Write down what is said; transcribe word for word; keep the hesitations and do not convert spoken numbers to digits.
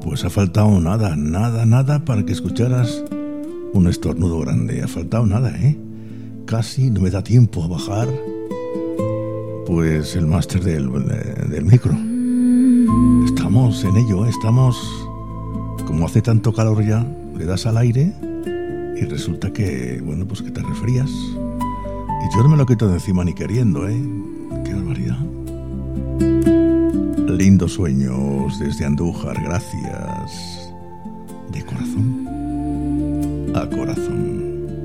Pues ha faltado nada, nada, nada para que escucharas un estornudo grande. Ha faltado nada, ¿eh? Casi no me da tiempo a bajar pues el máster del, del micro. Estamos en ello, ¿eh? Estamos... Como hace tanto calor ya, le das al aire y resulta que, bueno, pues que te resfrías. Y yo no me lo quito de encima ni queriendo, ¿eh? Qué barbaridad. Lindos sueños desde Andújar, gracias. De corazón a corazón.